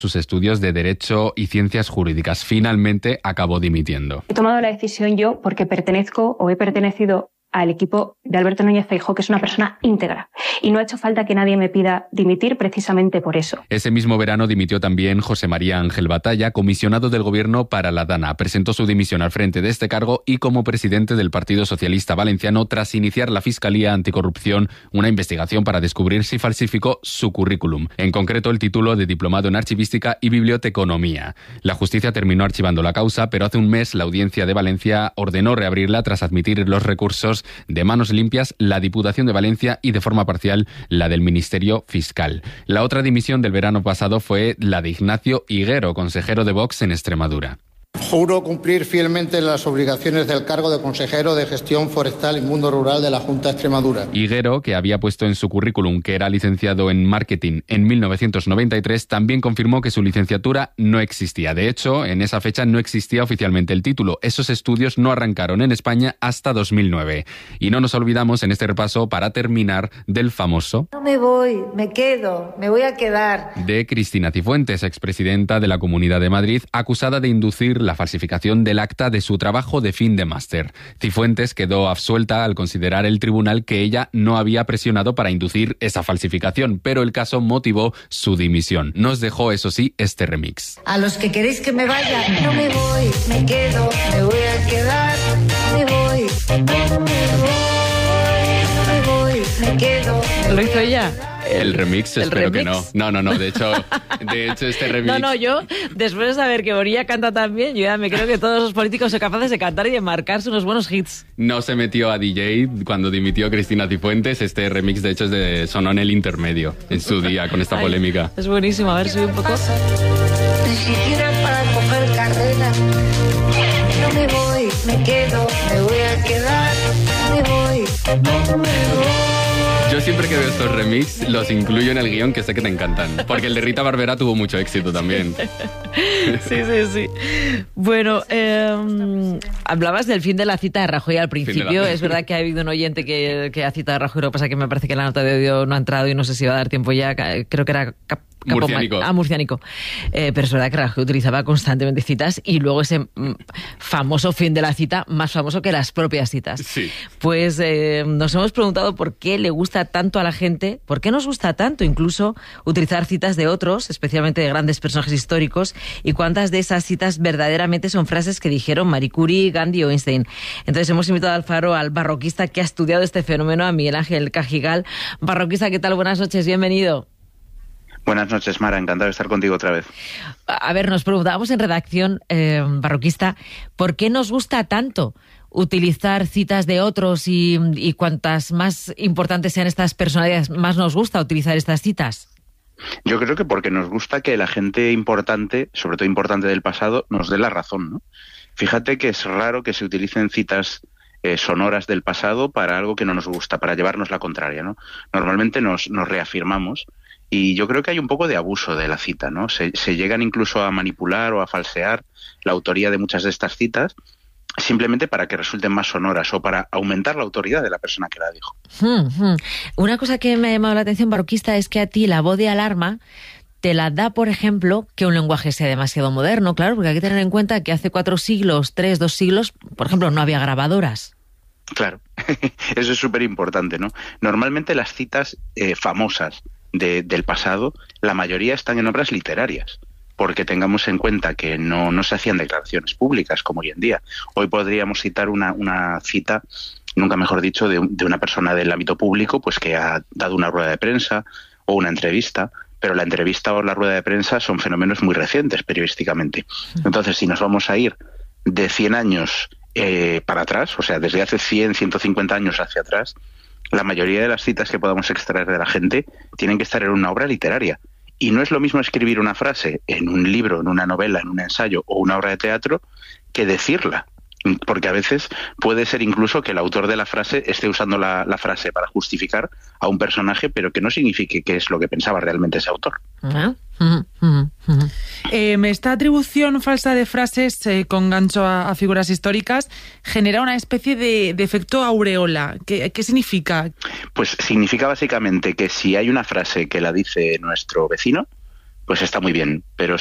sus estudios de Derecho y Ciencias Jurídicas. Finalmente acabó dimitiendo. He tomado la decisión yo porque pertenezco o he pertenecido al equipo de Alberto Núñez Feijóo, que es una persona íntegra. Y no ha hecho falta que nadie me pida dimitir precisamente por eso. Ese mismo verano dimitió también José María Ángel Batalla, comisionado del Gobierno para la Dana. Presentó su dimisión al frente de este cargo y como presidente del Partido Socialista Valenciano tras iniciar la Fiscalía Anticorrupción una investigación para descubrir si falsificó su currículum, en concreto el título de diplomado en Archivística y Biblioteconomía. La justicia terminó archivando la causa, pero hace un mes la Audiencia de Valencia ordenó reabrirla tras admitir los recursos de manos limpias la Diputación de Valencia y de forma parcial la del Ministerio Fiscal. La otra dimisión del verano pasado fue la de Ignacio Higuero, consejero de Vox en Extremadura. Juro cumplir fielmente las obligaciones del cargo de consejero de Gestión Forestal y Mundo Rural de la Junta de Extremadura. Higuero, que había puesto en su currículum que era licenciado en Marketing en 1993, también confirmó que su licenciatura no existía. De hecho, en esa fecha no existía oficialmente el título. Esos estudios no arrancaron en España hasta 2009. Y no nos olvidamos en este repaso, para terminar, del famoso... No me voy, me quedo, me voy a quedar. De Cristina Cifuentes, expresidenta de la Comunidad de Madrid, acusada de inducir la falsificación del acta de su trabajo de fin de máster. Cifuentes quedó absuelta al considerar el tribunal que ella no había presionado para inducir esa falsificación, pero el caso motivó su dimisión. Nos dejó, eso sí, este remix. A los que queréis que me vaya, no me voy, me quedo, me voy a quedar, me voy, me voy, me quedo. ¿Lo hizo ella? El remix, espero que no. No, de hecho este remix... No, yo, después de saber que Bonilla canta tan bien, yo ya me creo que todos los políticos son capaces de cantar y de marcarse unos buenos hits. No se metió a DJ cuando dimitió Cristina Cifuentes. Este remix, de hecho, sonó en el intermedio, en su día, con esta polémica. Es buenísimo, a ver, sube un poco. Ni siquiera para coger carrera. No me voy, me quedo, me voy a quedar, me voy, me voy. Yo siempre que veo estos remix los incluyo en el guión, que sé que te encantan. Porque el de Rita Barberá tuvo mucho éxito también. Sí. Bueno, hablabas del fin de la cita de Rajoy al principio. Es verdad que ha habido un oyente que ha citado a Rajoy. Lo que pasa es que me parece que la nota de audio no ha entrado y no sé si va a dar tiempo ya. Creo que era... Murciánico. Pero es verdad que Rajoy utilizaba constantemente citas y luego ese famoso fin de la cita, más famoso que las propias citas. Sí. Pues nos hemos preguntado por qué le gusta tanto a la gente, por qué nos gusta tanto incluso utilizar citas de otros, especialmente de grandes personajes históricos, y cuántas de esas citas verdaderamente son frases que dijeron Marie Curie, Gandhi o Einstein. Entonces hemos invitado al Faro al barroquista que ha estudiado este fenómeno, a Miguel Ángel Cajigal. Barroquista, ¿qué tal? Buenas noches, bienvenido. Buenas noches, Mara. Encantado de estar contigo otra vez. A ver, nos preguntábamos en redacción, barroquista, ¿por qué nos gusta tanto utilizar citas de otros y cuantas más importantes sean estas personalidades, más nos gusta utilizar estas citas? Yo creo que porque nos gusta que la gente importante, sobre todo importante del pasado, nos dé la razón, ¿no? Fíjate que es raro que se utilicen citas sonoras del pasado para algo que no nos gusta, para llevarnos la contraria, ¿no? Normalmente nos reafirmamos. Y yo creo que hay un poco de abuso de la cita, ¿no? Se llegan incluso a manipular o a falsear la autoría de muchas de estas citas simplemente para que resulten más sonoras o para aumentar la autoridad de la persona que la dijo. Una cosa que me ha llamado la atención, barroquista, es que a ti la voz de alarma te la da, por ejemplo, que un lenguaje sea demasiado moderno, claro, porque hay que tener en cuenta que hace 2 siglos, por ejemplo, no había grabadoras. Claro, eso es súper importante, ¿no? Normalmente las citas famosas del pasado, la mayoría están en obras literarias, porque tengamos en cuenta que no se hacían declaraciones públicas como hoy en día. Hoy podríamos citar una cita, nunca mejor dicho, de una persona del ámbito público, pues que ha dado una rueda de prensa o una entrevista, pero la entrevista o la rueda de prensa son fenómenos muy recientes periodísticamente. Entonces, si nos vamos a ir de 100 años para atrás, o sea, desde hace 100, 150 años hacia atrás, la mayoría de las citas que podamos extraer de la gente tienen que estar en una obra literaria. Y no es lo mismo escribir una frase en un libro, en una novela, en un ensayo o una obra de teatro que decirla. Porque a veces puede ser incluso que el autor de la frase esté usando la frase para justificar a un personaje, pero que no signifique que es lo que pensaba realmente ese autor. Esta atribución falsa de frases con gancho a figuras históricas genera una especie de efecto aureola. ¿Qué significa? Pues significa básicamente que si hay una frase que la dice nuestro vecino, pues está muy bien, pero